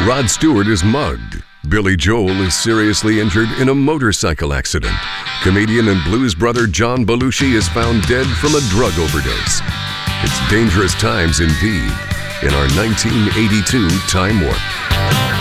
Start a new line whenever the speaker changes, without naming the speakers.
Rod Stewart is mugged. Billy Joel is seriously injured in a motorcycle accident. Comedian and blues brother John Belushi is found dead from a drug overdose. It's dangerous times indeed in our 1982 time warp.